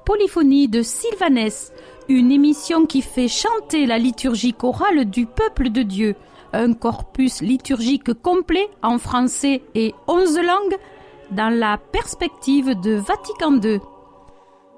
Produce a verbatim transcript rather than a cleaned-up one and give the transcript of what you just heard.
Polyphonie de Sylvanès, une émission qui fait chanter la liturgie chorale du peuple de Dieu. Un corpus liturgique complet en français et onze langues dans la perspective de Vatican deux.